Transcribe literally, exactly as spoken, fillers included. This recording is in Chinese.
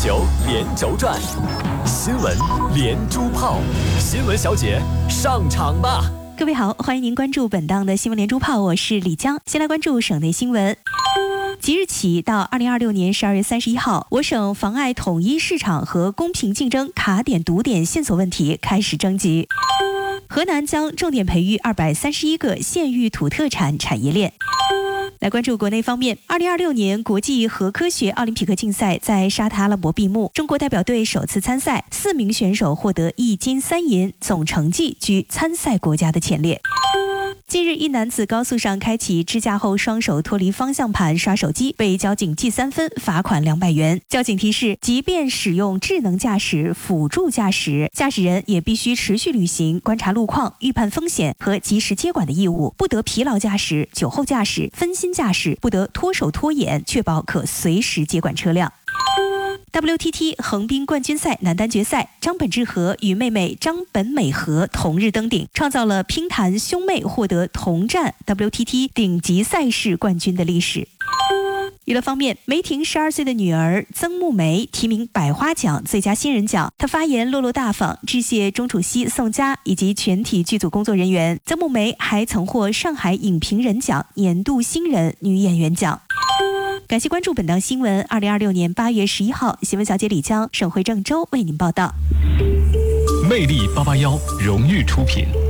球连轴转，新闻连珠炮，新闻小姐上场吧！ 各位好，欢迎您关注本档的新闻连珠炮，我是李江。先来关注省内新闻。即日起到二零二六年十二月三十一号，我省妨碍统一市场和公平竞争卡点堵点线索问题开始征集。河南将重点培育二百三十一个县域土特产产业链。来关注国内方面，二零二六年国际核科学奥林匹克竞赛在沙特阿拉伯闭幕，中国代表队首次参赛，四名选手获得一金三银，总成绩居参赛国家的前列。近日，一男子高速上开启支架后，双手脱离方向盘刷手机，被交警记三分，罚款两百元。交警提示，即便使用智能驾驶辅助驾驶，驾驶人也必须持续履行观察路况、预判风险和及时接管的义务，不得疲劳驾驶、酒后驾驶、分心驾驶，不得脱手脱眼，确保可随时接管车辆。W T T 横滨冠军赛男单决赛，张本智和与妹妹张本美和同日登顶，创造了乒坛兄妹获得同站 W T T 顶级赛事冠军的历史。娱乐方面，梅婷十二岁的女儿曾木梅提名百花奖最佳新人奖，她发言落落大方，致谢钟楚曦、宋佳以及全体剧组工作人员。曾木梅还曾获上海影评人奖年度新人女演员奖。感谢关注本档新闻。二零二六年八月十一号，新闻小姐李江、省会郑州为您报道。 魅力八八幺荣誉出品。